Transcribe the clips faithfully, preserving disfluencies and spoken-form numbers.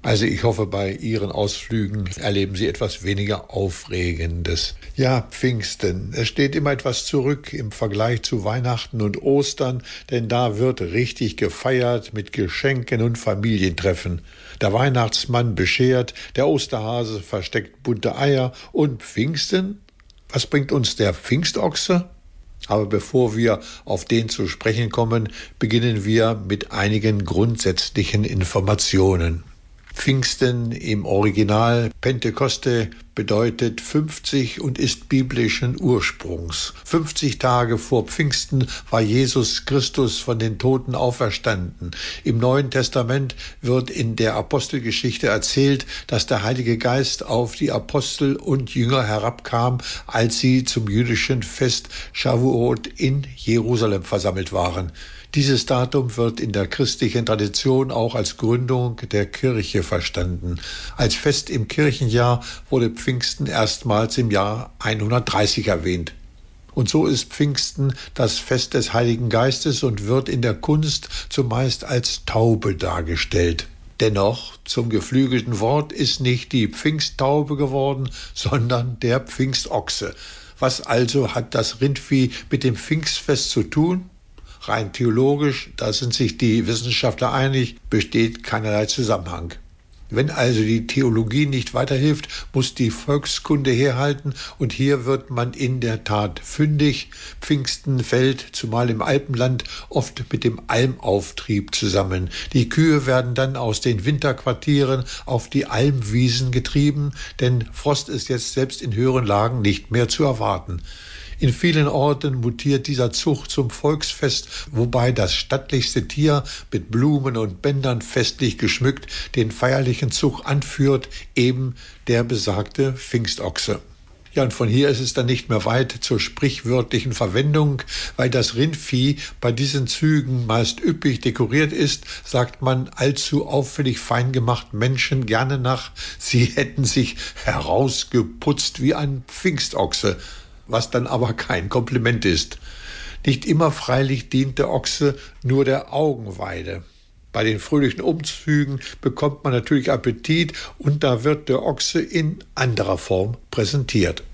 Also ich hoffe, bei Ihren Ausflügen erleben Sie etwas weniger Aufregendes. Ja, Pfingsten. Es steht immer etwas zurück im Vergleich zu Weihnachten und Ostern, denn da wird richtig gefeiert mit Geschenken und Familientreffen. Der Weihnachtsmann beschert, der Osterhase versteckt bunte Eier und Pfingsten? Was bringt uns der Pfingstochse? Aber bevor wir auf den zu sprechen kommen, beginnen wir mit einigen grundsätzlichen Informationen. Pfingsten im Original Pentekoste bedeutet fünfzig und ist biblischen Ursprungs. fünfzig Tage vor Pfingsten war Jesus Christus von den Toten auferstanden. Im Neuen Testament wird in der Apostelgeschichte erzählt, dass der Heilige Geist auf die Apostel und Jünger herabkam, als sie zum jüdischen Fest Shavuot in Jerusalem versammelt waren. Dieses Datum wird in der christlichen Tradition auch als Gründung der Kirche verstanden. Als Fest im Kirchenjahr wurde Pfingsten erstmals im Jahr hundertdreißig erwähnt. Und so ist Pfingsten das Fest des Heiligen Geistes und wird in der Kunst zumeist als Taube dargestellt. Dennoch, zum geflügelten Wort ist nicht die Pfingsttaube geworden, sondern der Pfingstochse. Was also hat das Rindvieh mit dem Pfingstfest zu tun? Rein theologisch, da sind sich die Wissenschaftler einig, besteht keinerlei Zusammenhang. Wenn also die Theologie nicht weiterhilft, muss die Volkskunde herhalten und hier wird man in der Tat fündig. Pfingsten fällt, zumal im Alpenland, oft mit dem Almauftrieb zusammen. Die Kühe werden dann aus den Winterquartieren auf die Almwiesen getrieben, denn Frost ist jetzt selbst in höheren Lagen nicht mehr zu erwarten. In vielen Orten mutiert dieser Zug zum Volksfest, wobei das stattlichste Tier mit Blumen und Bändern festlich geschmückt den feierlichen Zug anführt, eben der besagte Pfingstochse. Ja, und von hier ist es dann nicht mehr weit zur sprichwörtlichen Verwendung. Weil das Rindvieh bei diesen Zügen meist üppig dekoriert ist, sagt man allzu auffällig fein gemacht Menschen gerne nach, sie hätten sich herausgeputzt wie ein Pfingstochse, was dann aber kein Kompliment ist. Nicht immer freilich dient der Ochse nur der Augenweide. Bei den fröhlichen Umzügen bekommt man natürlich Appetit und da wird der Ochse in anderer Form präsentiert.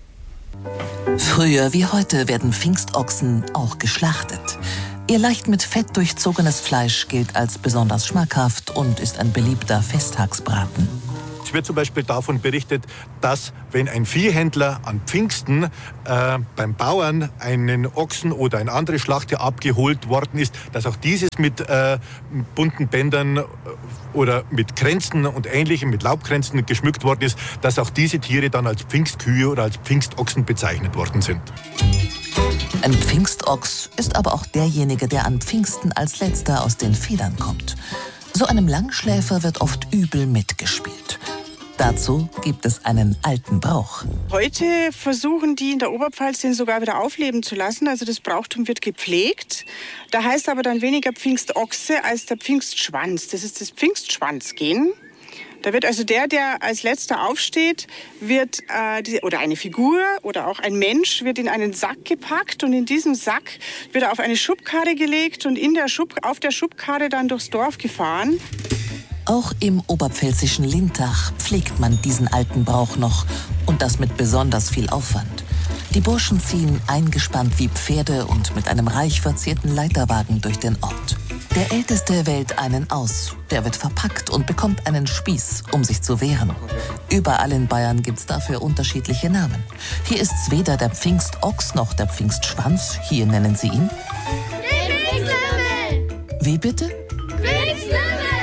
Früher wie heute werden Pfingstochsen auch geschlachtet. Ihr leicht mit Fett durchzogenes Fleisch gilt als besonders schmackhaft und ist ein beliebter Festtagsbraten. Es wird zum Beispiel davon berichtet, dass wenn ein Viehhändler an Pfingsten äh, beim Bauern einen Ochsen oder eine andere Schlachte abgeholt worden ist, dass auch dieses mit äh, bunten Bändern oder mit Kränzen und Ähnlichem, mit Laubkränzen geschmückt worden ist, dass auch diese Tiere dann als Pfingstkühe oder als Pfingstochsen bezeichnet worden sind. Ein Pfingstochs ist aber auch derjenige, der an Pfingsten als letzter aus den Federn kommt. So einem Langschläfer wird oft übel mitgespielt. Dazu gibt es einen alten Brauch. Heute versuchen die in der Oberpfalz den sogar wieder aufleben zu lassen. Also das Brauchtum wird gepflegt. Da heißt aber dann weniger Pfingstochse als der Pfingstschwanz. Das ist das Pfingstschwanzgehen. Da wird also der, der als letzter aufsteht, wird äh, die, oder eine Figur oder auch ein Mensch wird in einen Sack gepackt und in diesem Sack wird er auf eine Schubkarre gelegt und in der Schub, auf der Schubkarre dann durchs Dorf gefahren. Auch im oberpfälzischen Lintach pflegt man diesen alten Brauch noch und das mit besonders viel Aufwand. Die Burschen ziehen eingespannt wie Pferde und mit einem reich verzierten Leiterwagen durch den Ort. Der Älteste wählt einen aus, der wird verpackt und bekommt einen Spieß, um sich zu wehren. Überall in Bayern gibt's dafür unterschiedliche Namen. Hier ist's weder der Pfingstochs noch der Pfingstschwanz, hier nennen sie ihn Pfingstlümmel. Wie bitte? Pfingstlümmel.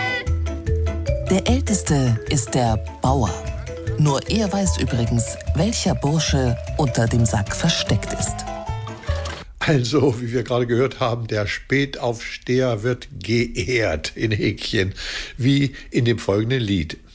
Der Älteste ist der Bauer. Nur er weiß übrigens, welcher Bursche unter dem Sack versteckt ist. Also, wie wir gerade gehört haben, der Spätaufsteher wird geehrt in Häkchen, wie in dem folgenden Lied.